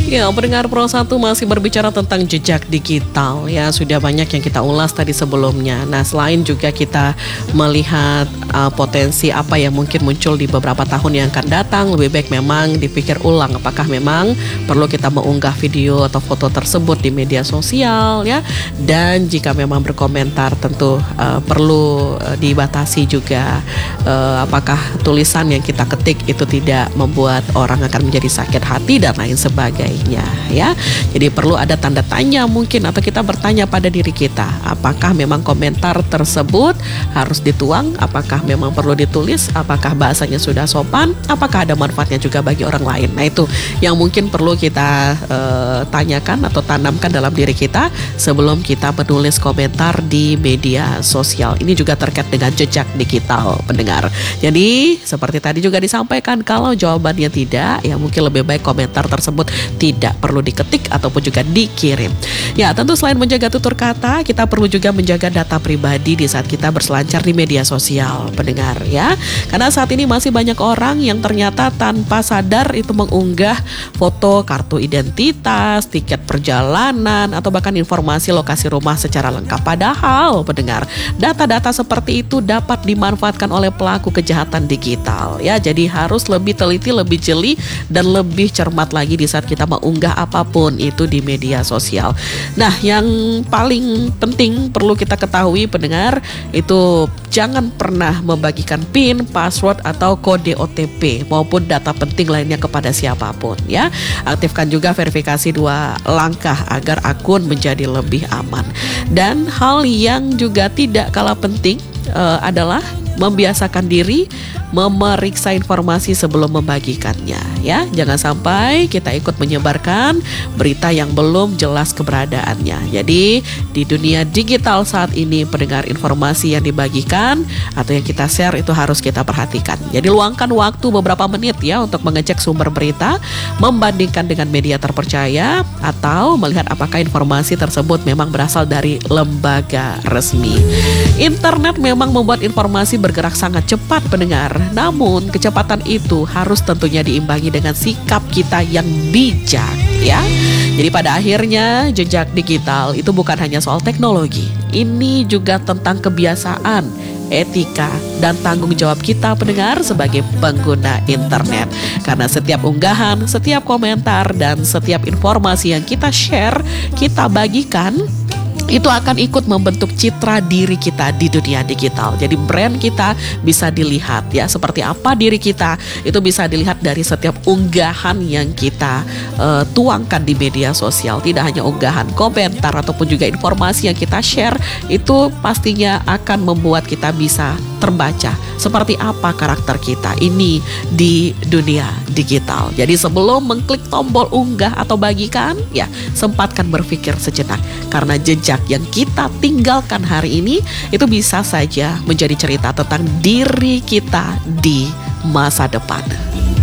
Ya, pendengar Pro 1 masih berbicara tentang jejak digital ya. Sudah banyak yang kita ulas tadi sebelumnya. Nah, selain juga kita melihat potensi apa yang mungkin muncul di beberapa tahun yang akan datang, lebih baik memang dipikir ulang apakah memang perlu kita mengunggah video atau foto tersebut di media sosial ya. Dan jika memang berkomentar tentu perlu dibatasi juga apakah tulisan yang kita ketik itu tidak membuat orang akan menjadi sakit hati dan lain sebagainya ya. Jadi perlu ada tanda tanya mungkin, atau kita bertanya pada diri kita, apakah memang komentar tersebut harus dituang, apakah memang perlu ditulis, apakah bahasanya sudah sopan, apakah ada manfaatnya juga bagi orang lain. Nah, itu yang mungkin perlu kita tanyakan atau tanamkan dalam diri kita sebelum kita menulis komentar di media sosial. Ini juga terkait dengan jejak digital, pendengar. Jadi seperti tadi juga disampaikan, kalau jawabannya tidak, ya mungkin lebih baik komentar tersebut tidak perlu diketik ataupun juga dikirim. Ya, tentu selain menjaga tutur kata, kita perlu juga menjaga data pribadi di saat kita berselancar di media sosial, pendengar ya. Karena saat ini masih banyak orang yang ternyata tanpa sadar itu mengunggah foto kartu identitas, tiket perjalanan, atau bahkan informasi lokasi rumah secara lengkap. Padahal, pendengar, data-data seperti itu dapat dimanfaatkan oleh pelaku kejahatan digital ya. Jadi harus lebih teliti, lebih jeli, dan lebih cermat lagi di saat kita mengunggah apapun itu di media sosial. Nah, yang paling penting perlu kita ketahui, pendengar, itu jangan pernah membagikan PIN, password, atau kode OTP maupun data penting lainnya kepada siapapun ya. Aktifkan juga verifikasi 2 langkah agar akun menjadi lebih aman. Dan hal yang juga tidak kalah penting adalah membiasakan diri memeriksa informasi sebelum membagikannya ya. Jangan sampai kita ikut menyebarkan berita yang belum jelas keberadaannya. Jadi di dunia digital saat ini, pendengar, informasi yang dibagikan atau yang kita share itu harus kita perhatikan. Jadi luangkan waktu beberapa menit ya untuk mengecek sumber berita, membandingkan dengan media terpercaya, atau melihat apakah informasi tersebut memang berasal dari lembaga resmi. Internet memang membuat informasi bergerak sangat cepat, pendengar. Namun kecepatan itu harus tentunya diimbangi dengan sikap kita yang bijak ya. Jadi pada akhirnya jejak digital itu bukan hanya soal teknologi. Ini juga tentang kebiasaan, etika, dan tanggung jawab kita, pendengar, sebagai pengguna internet. Karena setiap unggahan, setiap komentar, dan setiap informasi yang kita share, kita bagikan, itu akan ikut membentuk citra diri kita di dunia digital. Jadi brand kita bisa dilihat ya, seperti apa diri kita itu bisa dilihat dari setiap unggahan yang kita tuangkan di media sosial. Tidak hanya unggahan, komentar, ataupun juga informasi yang kita share, itu pastinya akan membuat kita bisa terbaca seperti apa karakter kita ini di dunia digital. Jadi sebelum mengklik tombol unggah atau bagikan, ya sempatkan berpikir sejenak, karena jejak yang kita tinggalkan hari ini itu bisa saja menjadi cerita tentang diri kita di masa depan.